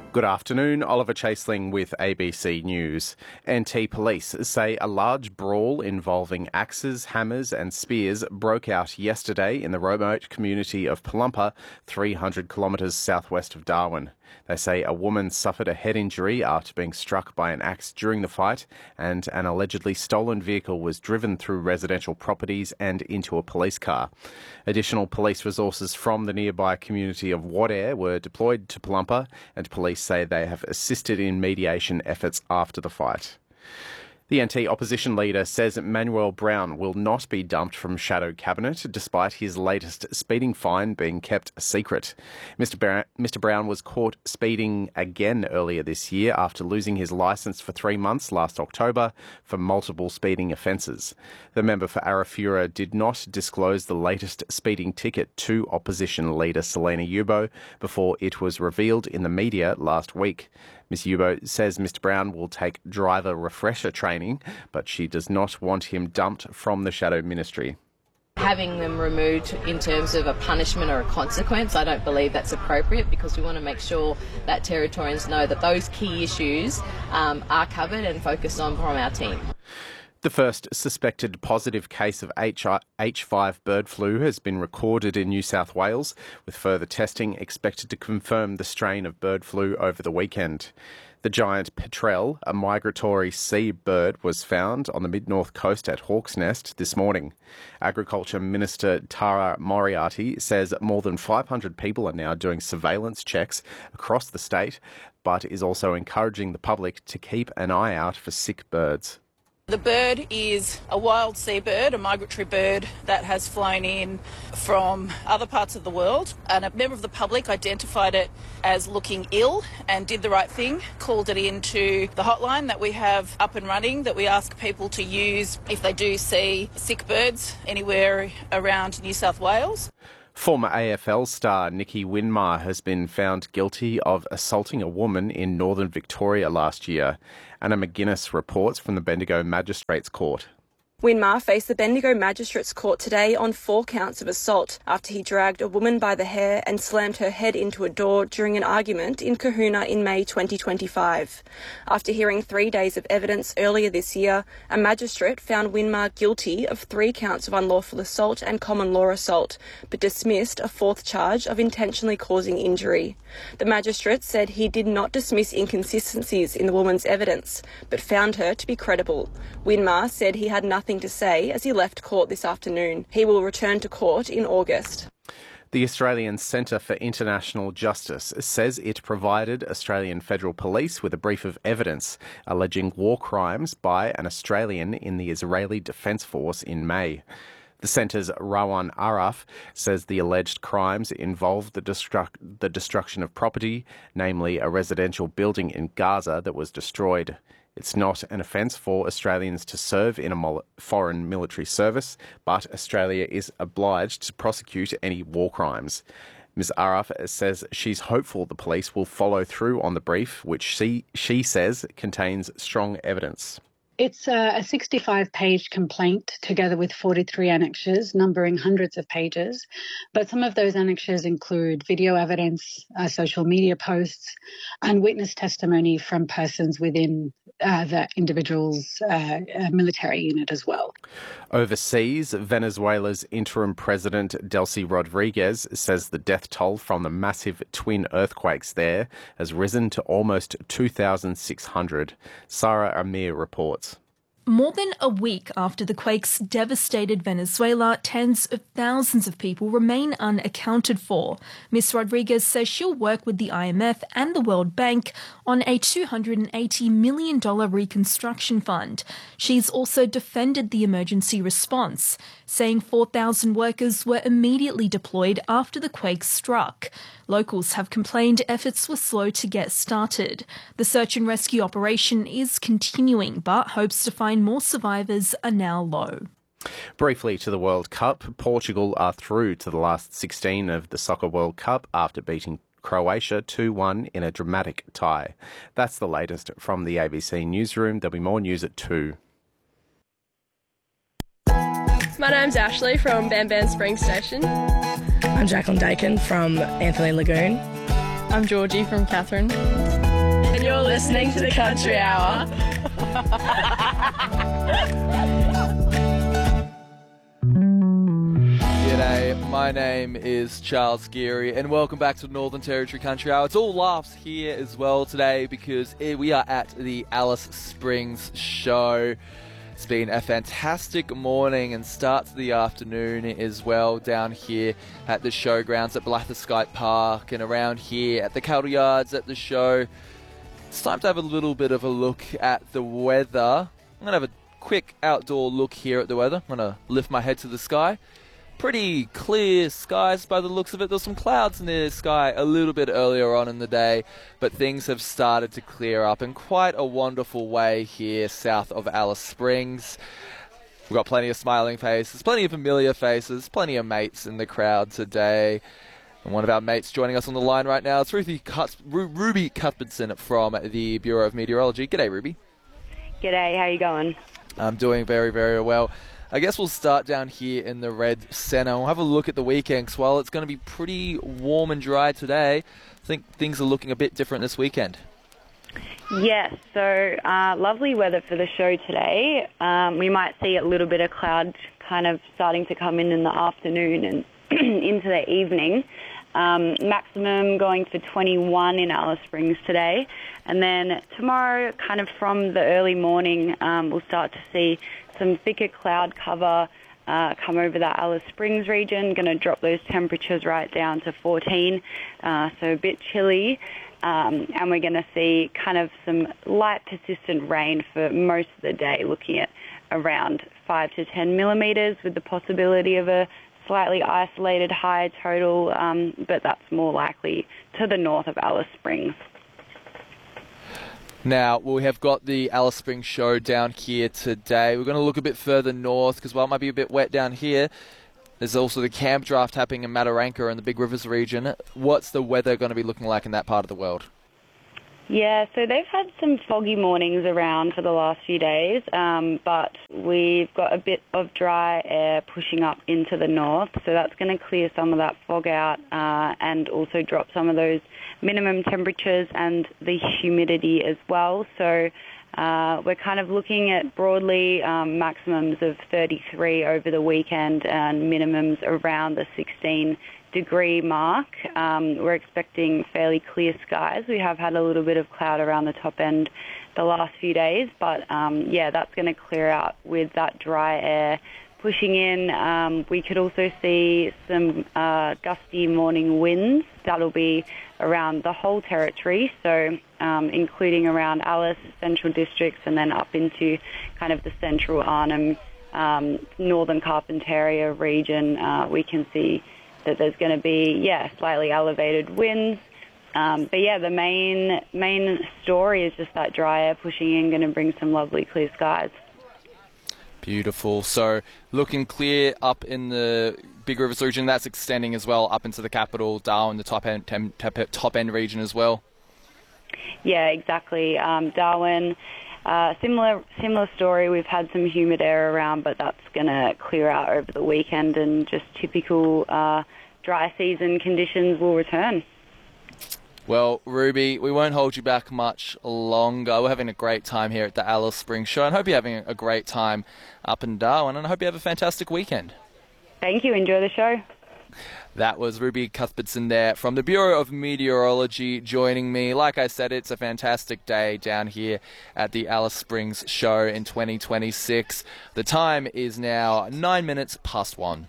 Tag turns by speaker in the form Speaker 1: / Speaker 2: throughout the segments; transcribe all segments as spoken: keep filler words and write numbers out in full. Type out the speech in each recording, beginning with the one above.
Speaker 1: Good afternoon, Oliver Chaseling with A B C News. N T police say a large brawl involving axes, hammers and spears broke out yesterday in the remote community of Palumpa, three hundred kilometres southwest of Darwin. They say a woman suffered a head injury after being struck by an axe during the fight, and an allegedly stolen vehicle was driven through residential properties and into a police car. Additional police resources from the nearby community of Wadair were deployed to Palumpa, and police say they have assisted in mediation efforts after the fight. The N T opposition leader says Manuel Brown will not be dumped from shadow cabinet despite his latest speeding fine being kept a secret. Mister Brown, Mister Brown was caught speeding again earlier this year after losing his licence for three months last October for multiple speeding offences. The member for Arafura did not disclose the latest speeding ticket to opposition leader Selena Yubo before it was revealed in the media last week. Miz Yubo says Mister Brown will take driver refresher training, but she does not want him dumped from the Shadow Ministry.
Speaker 2: Having them removed in terms of a punishment or a consequence, I don't believe that's appropriate, because we want to make sure that Territorians know that those key issues um, are covered and focused on from our team.
Speaker 1: The first suspected positive case of H five bird flu has been recorded in New South Wales, with further testing expected to confirm the strain of bird flu over the weekend. The giant petrel, a migratory sea bird, was found on the mid-north coast at Hawk's Nest this morning. Agriculture Minister Tara Moriarty says more than five hundred people are now doing surveillance checks across the state, but is also encouraging the public to keep an eye out for sick birds.
Speaker 3: The bird is a wild seabird, a migratory bird that has flown in from other parts of the world, and a member of the public identified it as looking ill and did the right thing, called it into the hotline that we have up and running, that we ask people to use if they do see sick birds anywhere around New South Wales.
Speaker 1: Former A F L star Nicky Winmar has been found guilty of assaulting a woman in northern Victoria last year. Anna McGuinness reports from the Bendigo Magistrates Court.
Speaker 4: Winmar faced the Bendigo Magistrates Court today on four counts of assault after he dragged a woman by the hair and slammed her head into a door during an argument in Kahuna in May twenty twenty-five. After hearing three days of evidence earlier this year, a magistrate found Winmar guilty of three counts of unlawful assault and common law assault, but dismissed a fourth charge of intentionally causing injury. The magistrate said he did not dismiss inconsistencies in the woman's evidence, but found her to be credible. Winmar said he had nothing to say as he left court this afternoon. He will return to court in August.
Speaker 1: The Australian Centre for International Justice says it provided Australian Federal Police with a brief of evidence alleging war crimes by an Australian in the Israeli Defence Force in May. The centre's Rawan Araf says the alleged crimes involved the, destruct- the destruction of property, namely a residential building in Gaza that was destroyed. It's not an offence for Australians to serve in a mol- foreign military service, but Australia is obliged to prosecute any war crimes. Miz Araf says she's hopeful the police will follow through on the brief, which she, she says contains strong evidence.
Speaker 5: It's a sixty-five page complaint together with forty-three annexures, numbering hundreds of pages. But some of those annexures include video evidence, uh, social media posts, and witness testimony from persons within uh, the individual's uh, uh, military unit as well.
Speaker 1: Overseas, Venezuela's interim president, Delcy Rodriguez, says the death toll from the massive twin earthquakes there has risen to almost two thousand six hundred. Sarah Amir reports.
Speaker 6: More than a week after the quakes devastated Venezuela, tens of thousands of people remain unaccounted for. Miz Rodriguez says she'll work with the I M F and the World Bank on a two hundred eighty million dollars reconstruction fund. She's also defended the emergency response, saying four thousand workers were immediately deployed after the quake struck. Locals have complained efforts were slow to get started. The search and rescue operation is continuing, but hopes to find more survivors are now low.
Speaker 1: Briefly to the World Cup, Portugal are through to the last sixteen of the Soccer World Cup after beating Croatia two one in a dramatic tie. That's the latest from the A B C newsroom. There'll be more news at two.
Speaker 7: My name's Ashley from Banban Springs Station.
Speaker 8: I'm Jacqueline Dakin from Anthony Lagoon.
Speaker 9: I'm Georgie from Catherine.
Speaker 7: and you're listening to the Country Hour.
Speaker 8: G'day, my name is Charles Geary and welcome back to Northern Territory Country Hour. It's all laughs here as well today because we are at the Alice Springs show. It's been a fantastic morning and start to the afternoon as well down here at the showgrounds at Blatherskite Park and around here at the cattle yards at the show. It's time to have a little bit of a look at the weather. I'm going to have a quick outdoor look here at the weather. I'm going to lift my head to the sky. Pretty clear skies by the looks of it. There's some clouds in the sky a little bit earlier on in the day, but things have started to clear up in quite a wonderful way here south of Alice Springs. We've got plenty of smiling faces, plenty of familiar faces, plenty of mates in the crowd today. And one of our mates joining us on the line right now is Ruthie Cuts- Ru- Ruby Cuthbertson from the Bureau of Meteorology. G'day, Ruby.
Speaker 9: G'day, how you going?
Speaker 8: I'm doing very, very well. I guess we'll start down here in the Red Centre. We'll have a look at the weekend, because while it's going to be pretty warm and dry today, I think things are looking a bit different this weekend.
Speaker 9: Yes, so uh, lovely weather for the show today. Um, we might see a little bit of cloud kind of starting to come in in the afternoon and into the evening. Um, maximum going for twenty-one in Alice Springs today. And then tomorrow, kind of from the early morning, um, we'll start to see some thicker cloud cover uh, come over the Alice Springs region. Going to drop those temperatures right down to fourteen, uh, so a bit chilly. Um, and we're going to see kind of some light persistent rain for most of the day, looking at around five to ten millimetres with the possibility of a slightly isolated high total, um, but that's more likely to the north of Alice Springs.
Speaker 8: Now, we have got the Alice Springs show down here today. We're going to look a bit further north because while it might be a bit wet down here, there's also the camp draft happening in Mataranka and the Big Rivers region. What's the weather going to be looking like in that part of the world?
Speaker 9: Yeah, so they've had some foggy mornings around for the last few days, um, but we've got a bit of dry air pushing up into the north, so that's going to clear some of that fog out uh, and also drop some of those minimum temperatures and the humidity as well. So uh, we're kind of looking at broadly um, maximums of thirty-three over the weekend and minimums around the sixteen degree mark. Um, we're expecting fairly clear skies. We have had a little bit of cloud around the top end the last few days, but um, yeah, that's going to clear out with that dry air pushing in. Um, we could also see some uh, gusty morning winds. That'll be around the whole territory, so um, including around Alice, Central Districts, and then up into kind of the central Arnhem, um, northern Carpentaria region. Uh, we can see that there's going to be, yeah, slightly elevated winds. Um, but yeah, the main main story is just that dry air pushing in, going to bring some lovely clear skies.
Speaker 8: Beautiful. So looking clear up in the Big Rivers region. That's extending as well up into the capital, Darwin, the top end, tem, top end region as well.
Speaker 9: Yeah, exactly. Um, Darwin, uh, similar similar story. We've had some humid air around, but that's going to clear out over the weekend, and just typical uh, dry season conditions will return.
Speaker 8: Well, Ruby, we won't hold you back much longer. We're having a great time here at the Alice Springs show, and I hope you're having a great time up in Darwin, and I hope you have a fantastic weekend.
Speaker 9: Thank you. Enjoy the show.
Speaker 8: That was Ruby Cuthbertson there from the Bureau of Meteorology joining me. Like I said, it's a fantastic day down here at the Alice Springs show in twenty twenty-six. The time is now nine minutes past one.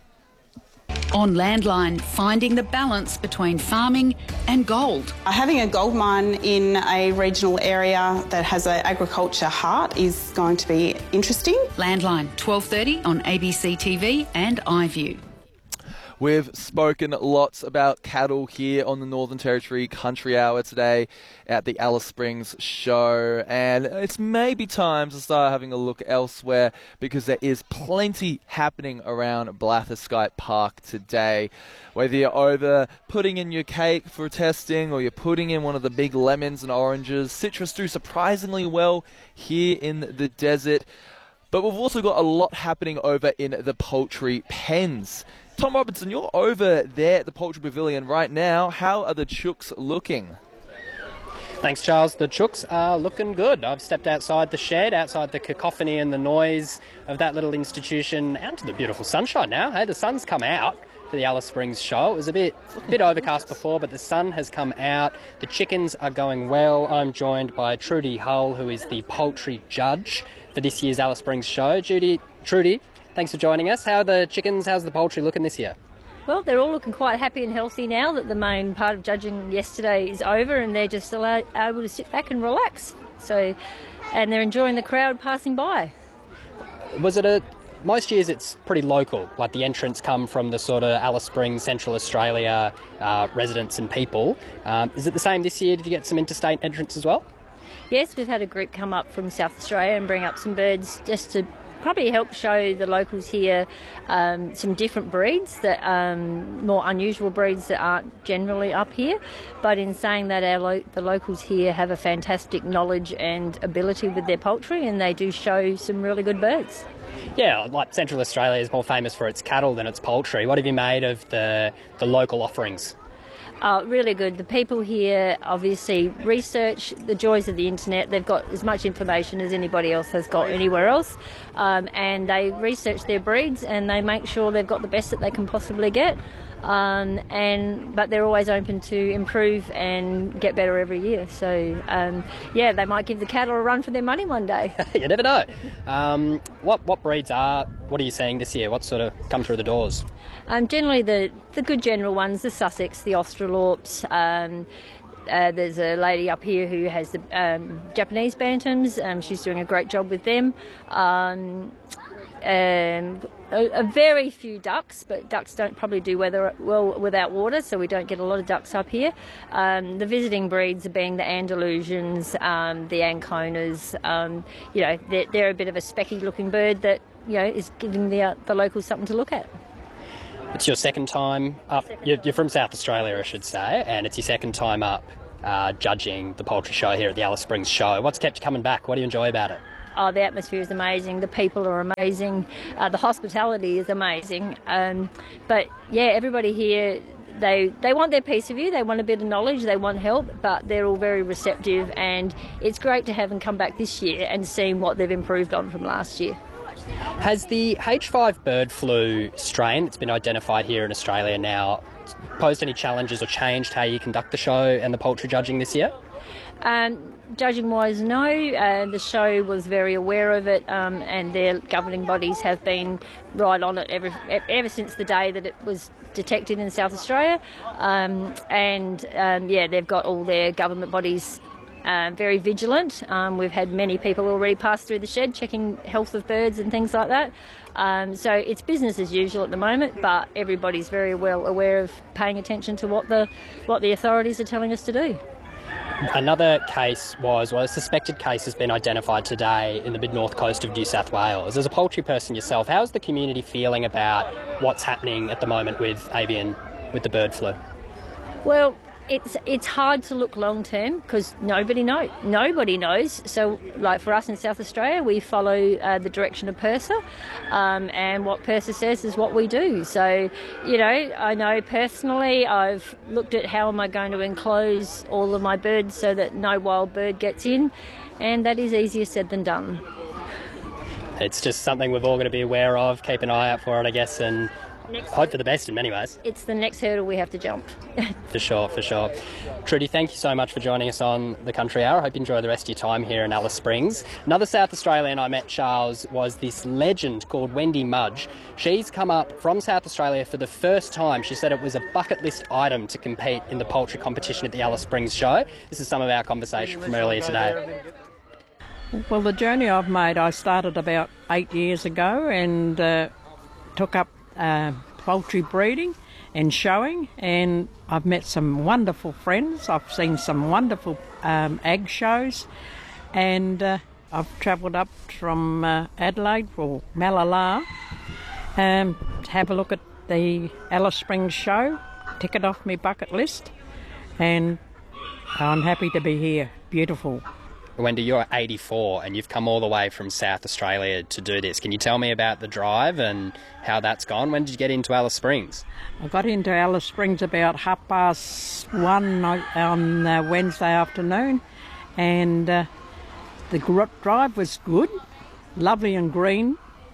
Speaker 10: On Landline, finding the balance between farming and gold.
Speaker 11: Having a gold mine in a regional area that has an agriculture heart is going to be interesting.
Speaker 10: Landline, twelve thirty on A B C T V and iView.
Speaker 8: We've spoken lots about cattle here on the Northern Territory Country Hour today at the Alice Springs show, and it's maybe time to start having a look elsewhere because there is plenty happening around Blatherskite Park today. Whether you're over putting in your cake for testing or you're putting in one of the big lemons and oranges, citrus do surprisingly well here in the desert. But we've also got a lot happening over in the poultry pens. Tom Robinson, you're over there at the Poultry Pavilion right now. How are the chooks looking?
Speaker 12: Thanks, Charles. The chooks are looking good. I've stepped outside the shed, outside the cacophony and the noise of that little institution, out to the beautiful sunshine now. Hey, the sun's come out for the Alice Springs show. It was a bit, a bit overcast before, but the sun has come out. The chickens are going well. I'm joined by Trudy Hull, who is the poultry judge for this year's Alice Springs show. Judy, Trudy, thanks for joining us. How are the chickens, how's the poultry looking this year?
Speaker 13: Well, they're all looking quite happy and healthy now that the main part of judging yesterday is over, and they're just allow- able to sit back and relax. So, and they're enjoying the crowd passing by.
Speaker 12: Was it a... Most years it's pretty local, like the entrants come from the sort of Alice Springs, Central Australia uh, residents and people. Um, is it the same this year? Did you get some interstate entrants as well?
Speaker 13: Yes, we've had a group come up from South Australia and bring up some birds just to probably help show the locals here um, some different breeds, that um, more unusual breeds that aren't generally up here. But in saying that, our lo- the locals here have a fantastic knowledge and ability with their poultry, and they do show some really good birds.
Speaker 12: Yeah, like Central Australia is more famous for its cattle than its poultry. What have you made of the, the local offerings?
Speaker 13: Oh, really good. The people here obviously research the joys of the internet. They've got as much information as anybody else has got anywhere else, um, and they research their breeds and they make sure they've got the best that they can possibly get. Um, and but they're always open to improve and get better every year. So um, yeah, they might give the cattle a run for their money one day.
Speaker 12: You never know. Um, what what breeds are? What are you seeing this year? What sort of come through the doors?
Speaker 13: Um, generally, the the good general ones, the Sussex, the Australorps. Um, Uh, there's a lady up here who has the um, Japanese bantams. Um, she's doing a great job with them. Um, um, a, a very few ducks, but ducks don't probably do weather, well without water, so we don't get a lot of ducks up here. Um, the visiting breeds are being the Andalusians, um, the Anconas. Um, you know, they're, they're a bit of a specky-looking bird that, you know, is giving the uh, the locals something to look at.
Speaker 12: It's your second time up. You're, you're from South Australia, I should say, and it's your second time up uh, judging the poultry show here at the Alice Springs show. What's kept you coming back? What do you enjoy about it?
Speaker 13: Oh, the atmosphere is amazing. The people are amazing. Uh, the hospitality is amazing. Um, but yeah, everybody here, they they want their piece of you. They want a bit of knowledge. They want help, but they're all very receptive. And it's great to have them come back this year and seeing what they've improved on from last year.
Speaker 12: Has the H five bird flu strain that's been identified here in Australia now posed any challenges or changed how you conduct the show and the poultry judging this year?
Speaker 13: Um, judging-wise, no. Uh, the show was very aware of it, um, and their governing bodies have been right on it ever, ever since the day that it was detected in South Australia. Um, and, um, yeah, they've got all their government bodies Uh, very vigilant. Um, we've had many people already pass through the shed checking health of birds and things like that. Um, so it's business as usual at the moment, but everybody's very well aware of paying attention to what the what the authorities are telling us to do.
Speaker 12: Another case was, well, a suspected case has been identified today in the mid-north coast of New South Wales. As a poultry person yourself, how's the community feeling about what's happening at the moment with avian, with the bird flu?
Speaker 13: Well, It's it's hard to look long term because nobody know nobody knows. So, like for us in South Australia, we follow uh, the direction of PIRSA, um, and what PIRSA says is what we do. So, you know, I know personally, I've looked at how am I going to enclose all of my birds so that no wild bird gets in, and that is easier said than done.
Speaker 12: It's just something we've all got to be aware of, keep an eye out for it, I guess, and Next hope for the best in many ways.
Speaker 13: It's the next hurdle we have to jump.
Speaker 12: For sure, for sure. Trudy, thank you so much for joining us on the Country Hour. I hope you enjoy the rest of your time here in Alice Springs. Another South Australian I met, Charles, was this legend called Wendy Mudge. She's come up from South Australia for the first time. She said it was a bucket list item to compete in the poultry competition at the Alice Springs show. This is some of our conversation from earlier today.
Speaker 14: Well, the journey I've made, I started about eight years ago and uh, took up Uh, poultry breeding and showing, and I've met some wonderful friends. I've seen some wonderful um, ag shows, and uh, I've travelled up from uh, Adelaide or Malala um, to have a look at the Alice Springs show, tick it off my bucket list, and I'm happy to be here. Beautiful.
Speaker 12: Wendy, you're eighty-four and you've come all the way from South Australia to do this. Can you tell me about the drive and how that's gone? When did you get into Alice Springs?
Speaker 14: I got into Alice Springs about half past one on uh, Wednesday afternoon, and uh, the gr- drive was good, lovely and green,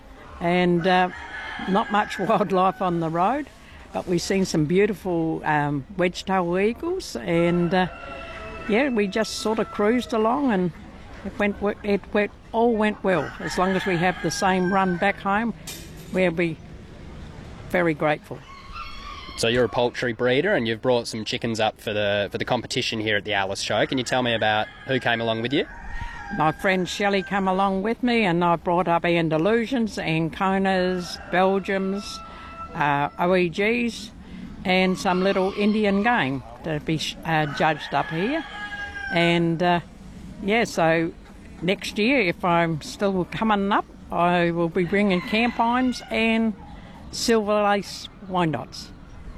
Speaker 14: and uh, not much wildlife on the road, but we've seen some beautiful um, wedge-tailed eagles, and uh, yeah, we just sort of cruised along, and it went, it went, all went well. As long as we have the same run back home, we'll be very grateful.
Speaker 12: So you're a poultry breeder, and you've brought some chickens up for the for the competition here at the Alice Show. Can you tell me about who came along with you?
Speaker 14: My friend Shelley came along with me, and I brought up Andalusians, Anconas, Belgiums, uh, O E Gs, and some little Indian game to be uh, judged up here. And uh, yeah, so next year, if I'm still coming up, I will be bringing Campines and Silver Lace Wyandottes.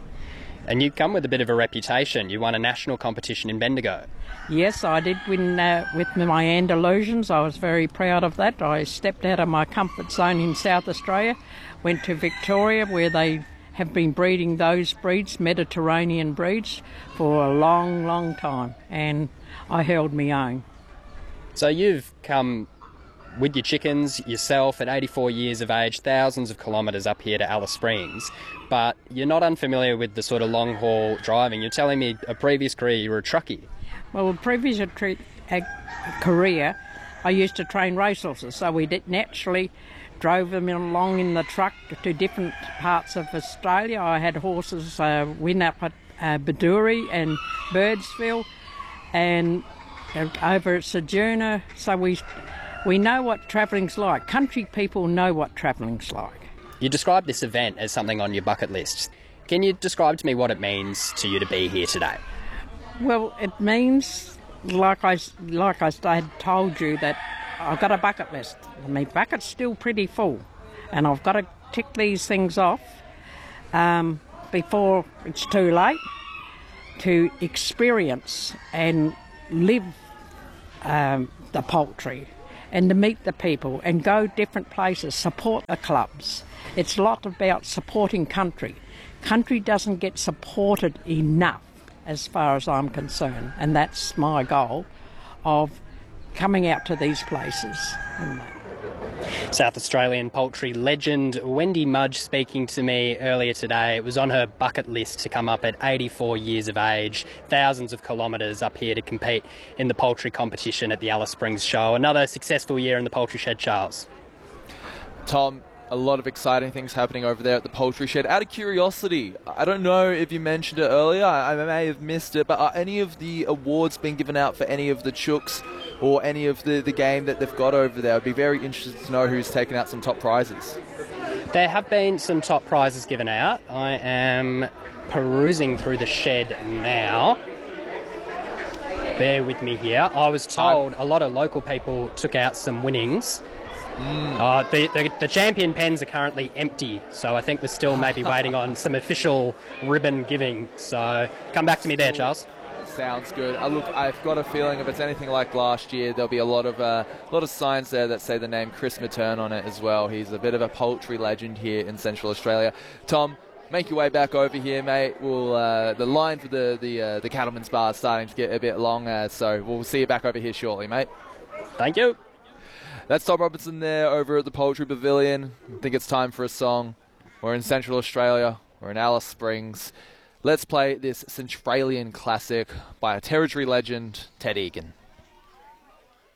Speaker 12: And you come with a bit of a reputation. You won a national competition in Bendigo.
Speaker 14: Yes, I did win uh, with my Andalusians. I was very proud of that. I stepped out of my comfort zone in South Australia, went to Victoria, where they have been breeding those breeds, Mediterranean breeds, for a long, long time, and I held my own.
Speaker 12: So you've come with your chickens yourself at eighty-four years of age, thousands of kilometres up here to Alice Springs, but you're not unfamiliar with the sort of long haul driving. You're telling me a previous career you were a truckie.
Speaker 14: Well, a previous tra- a career, I used to train racehorses, so we did naturally drove them along in the truck to different parts of Australia. I had horses uh, win up at uh, Baduri and Birdsville, and uh, over at Sojourner, so we we know what travelling's like. Country people know what travelling's like.
Speaker 12: You described this event as something on your bucket list. Can you describe to me what it means to you to be here today?
Speaker 14: Well, it means, like I, like I had told you, that I've got a bucket list. My bucket's still pretty full, and I've got to tick these things off um, before it's too late to experience and live um, the poultry and to meet the people and go different places, support the clubs. It's a lot about supporting country. Country doesn't get supported enough as far as I'm concerned, and that's my goal of coming out to these places.
Speaker 12: South Australian poultry legend Wendy Mudge speaking to me earlier today. It was on her bucket list to come up at eighty-four years of age, thousands of kilometres up here to compete in the poultry competition at the Alice Springs Show. Another successful year in the poultry shed, Charles.
Speaker 8: Tom, a lot of exciting things happening over there at the poultry shed. Out of curiosity, I don't know if you mentioned it earlier, I, I may have missed it, but are any of the awards being given out for any of the chooks or any of the, the game that they've got over there? I'd be very interested to know who's taken out some top prizes.
Speaker 12: There have been some top prizes given out. I am perusing through the shed now. Bear with me here. I was told a lot of local people took out some winnings. Mm. Uh, the, the, the champion pens are currently empty, so I think we're still maybe waiting on some official ribbon giving. So come back to me there, Charles.
Speaker 8: Sounds good. Uh, look, I've got a feeling if it's anything like last year, there'll be a lot of uh, a lot of signs there that say the name Chris Matern on it as well. He's a bit of a poultry legend here in Central Australia. Tom, make your way back over here, mate. We'll uh, the line for the the uh, the Cattleman's Bar is starting to get a bit long, uh, so we'll see you back over here shortly, mate.
Speaker 12: Thank you.
Speaker 8: That's Tom Robertson there over at the Poultry Pavilion. I think it's time for a song. We're in Central Australia. We're in Alice Springs. Let's play this Centralian classic by a Territory legend, Ted Egan.